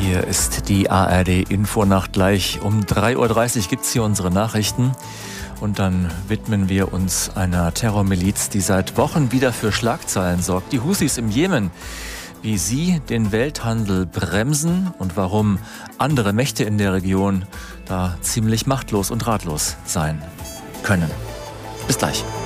Hier ist die ARD-Infonacht. Gleich um 3:30 Uhr gibt es hier unsere Nachrichten. Und dann widmen wir uns einer Terrormiliz, die seit Wochen wieder für Schlagzeilen sorgt. Die Houthis im Jemen. Wie sie den Welthandel bremsen und warum andere Mächte in der Region da ziemlich machtlos und ratlos sein können. Bis gleich.